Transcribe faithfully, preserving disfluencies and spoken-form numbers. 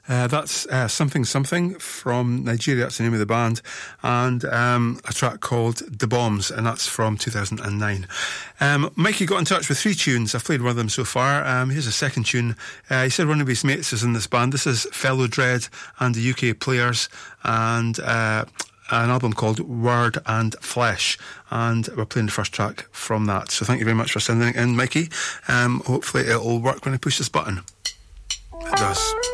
Uh, that's uh, Something Something from Nigeria, that's the name of the band, and um, a track called The Bombs, and that's from two thousand nine. Um, Mikey got in touch with three tunes. I've played one of them so far. Um, here's a second tune. Uh, he said one of his mates is in this band. This is Fellow Dread and the U K Players, and uh, an album called Word and Flesh, and we're playing the first track from that. So thank you very much for sending it in, Mikey. Um, hopefully it'll work when I push this button. It does.